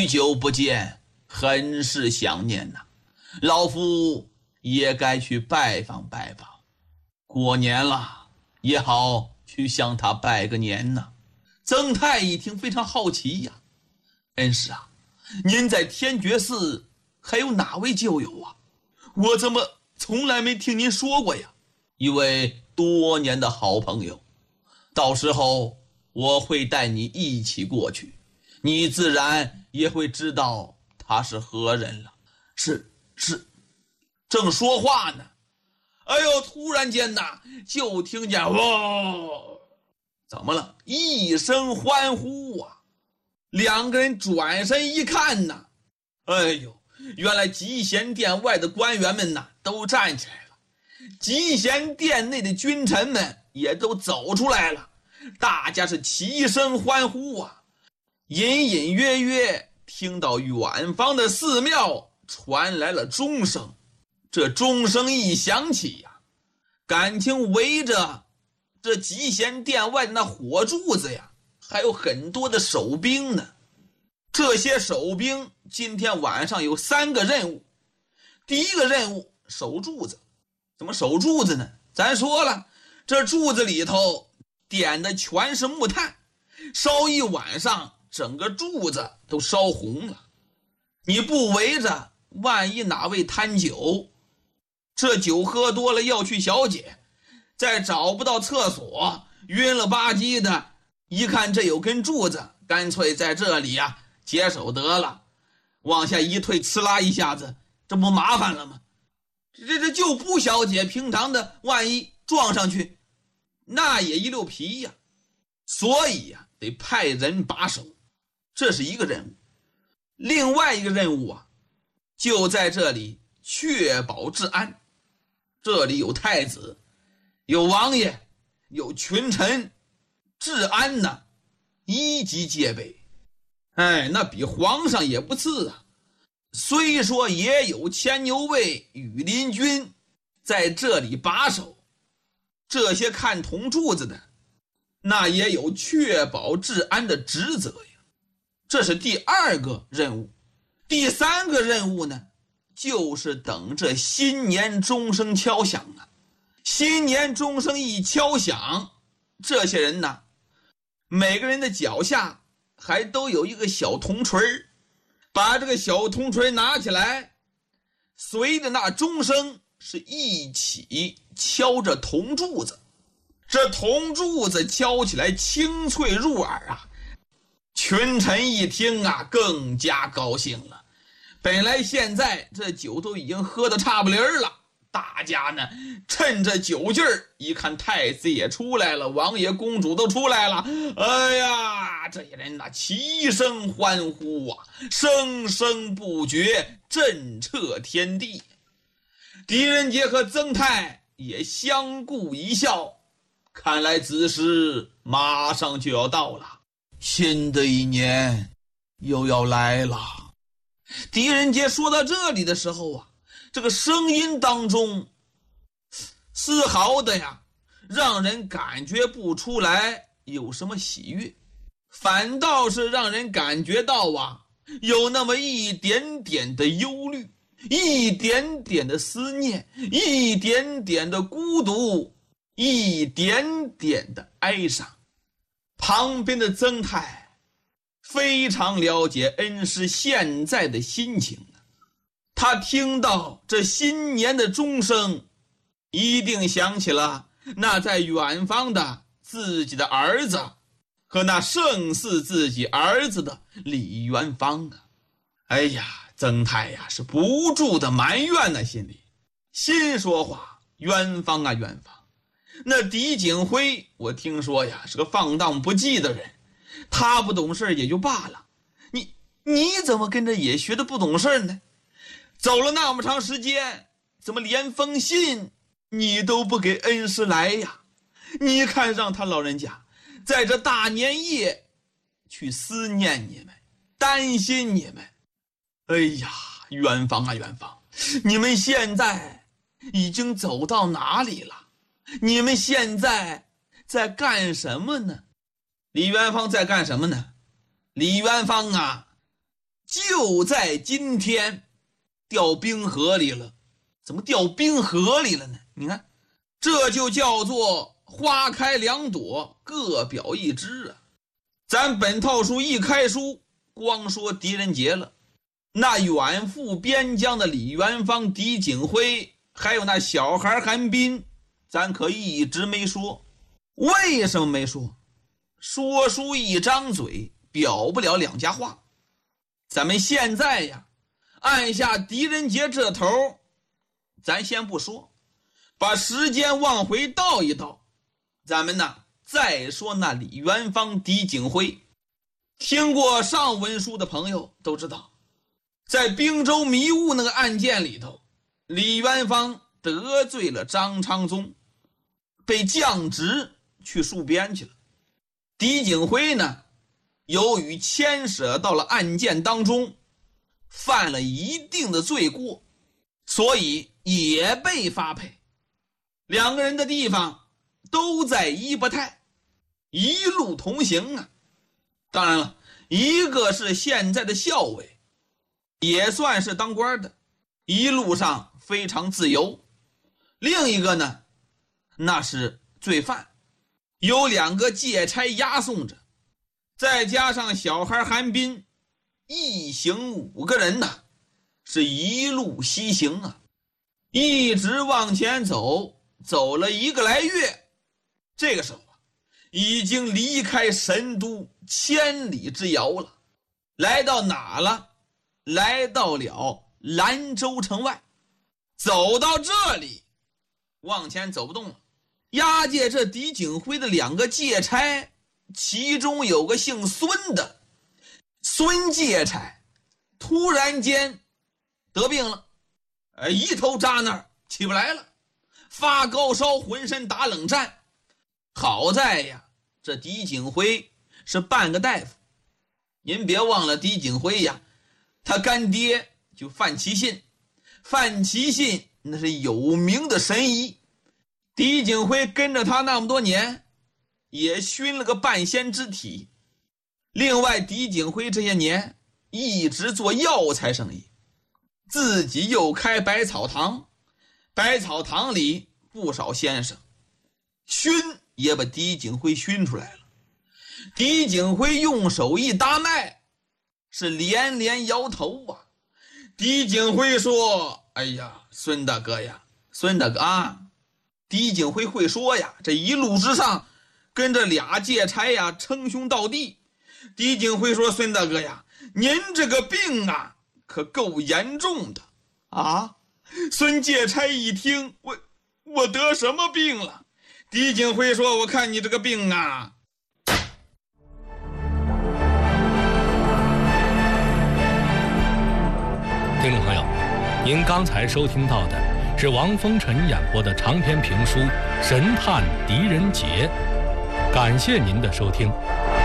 久不见，很是想念呐。老夫也该去拜访拜访，过年了也好去向他拜个年呐。曾太一听非常好奇呀，恩师啊，您在天觉寺还有哪位旧友啊？我怎么从来没听您说过呀？一位多年的好朋友，到时候我会带你一起过去，你自然也会知道他是何人了。是，正说话呢，哎呦，突然间呐，就听见哇，怎么了？一声欢呼啊！两个人转身一看呐，哎呦，原来集贤殿外的官员们呐都站起来了，集贤殿内的君臣们也都走出来了，大家是齐声欢呼啊！隐隐约约听到远方的寺庙传来了钟声，这钟声一响起呀，感情围着这集贤殿外的那火柱子呀，还有很多的守兵呢。这些守兵今天晚上有3个任务。第一个任务，守柱子。怎么守柱子呢？咱说了，这柱子里头点的全是木炭，烧一晚上，整个柱子都烧红了。你不围着，万一哪位贪酒，这酒喝多了要去小解，再找不到厕所，晕了吧唧的，一看这有根柱子，干脆在这里呀解手得了，往下一退，呲啦一下子，这不麻烦了吗？这就不小解，平常的万一撞上去，那也一溜皮呀。所以呀，得派人把守，这是一个任务。另外一个任务啊，就在这里确保治安。这里有太子，有王爷，有群臣，治安呢1级戒备。那比皇上也不次啊。虽说也有牵牛卫、羽林军在这里把守，这些看铜柱子的，那也有确保治安的职责呀。这是第2个任务。第3个任务呢，就是等着新年钟声敲响啊。新年钟声一敲响，这些人呢，每个人的脚下还都有一个小铜锤，把这个小铜锤拿起来，随着那钟声是一起敲着铜柱子。这铜柱子敲起来清脆入耳啊，群臣一听啊，更加高兴了。本来现在这酒都已经喝得差不离儿了，大家呢趁着酒劲儿，一看太子也出来了，王爷公主都出来了，哎呀，这些人呐齐声欢呼啊，声声不绝，震彻天地。狄仁杰和曾泰也相顾一笑，看来子时马上就要到了，新的一年又要来了。狄仁杰说到这里的时候啊，这个声音当中丝毫的呀，让人感觉不出来有什么喜悦，反倒是让人感觉到啊，有那么一点点的忧虑，一点点的思念，一点点的孤独，一点点的哀伤。旁边的曾泰非常了解恩师现在的心情，他听到这新年的钟声，一定想起了那在远方的自己的儿子和那胜似自己儿子的李元芳啊。哎呀，曾泰呀是不住的埋怨呢，心说话，元芳啊元芳，那狄景辉我听说呀是个放荡不羁的人，他不懂事也就罢了，你怎么跟着也学的不懂事呢？走了那么长时间，怎么连封信你都不给恩师来呀？你看让他老人家在这大年夜去思念你们，担心你们。哎呀，元芳啊元芳，你们现在已经走到哪里了？你们现在在干什么呢？李元芳在干什么呢？李元芳啊， 就在今天掉冰河里了。怎么掉冰河里了呢？你看，这就叫做花开两朵，各表一枝啊。咱本套书一开书，光说狄仁杰了，那远赴边疆的李元芳、狄景辉，还有那小孩韩斌，咱可一直没说。为什么没说？说书一张嘴表不了两家话。咱们现在呀，按下狄仁杰这头，咱先不说，把时间往回倒一倒，咱们呢再说那李元芳、狄景辉。听过上文书的朋友都知道，在滨州迷雾那个案件里头，李元芳得罪了张昌宗，被降职去戍边去了。狄景辉呢，由于牵涉到了案件当中，犯了一定的罪过，所以也被发配。两个人的地方都在伊伯泰，一路同行啊。当然了，一个是现在的校尉，也算是当官的，一路上非常自由。另一个呢，那是罪犯，有2个戒差押送着，再加上小孩韩斌，一行5个人呢，是一路西行啊，一直往前走，走了1个来月。这个时候啊，已经离开神都千里之遥了。来到哪了？来到了兰州城外。走到这里，往前走不动了。押解这狄景辉的2个戒差，其中有个姓孙的，孙戒差突然间得病了，一头扎那儿起不来了，发高烧，浑身打冷战。好在呀，这狄景辉是半个大夫。您别忘了狄景辉呀，他干爹就范其信，范其信那是有名的神医。狄景辉跟着他那么多年，也熏了个半仙之体。另外，狄景辉这些年一直做药材生意，自己又开百草堂，百草堂里不少先生，熏也把狄景辉熏出来了。狄景辉用手一搭脉，是连连摇头啊。狄景辉说：“哎呀，孙大哥呀，孙大哥啊。”狄景辉会说呀，这一路之上跟着2戒差呀称兄道弟。狄景辉说：“孙大哥呀，您这个病啊可够严重的啊。”孙戒差一听，我得什么病了？狄景辉说：“我看你这个病啊。” 听众朋友，您刚才收听到的是王风尘演播的长篇评书《神探狄仁杰》，感谢您的收听。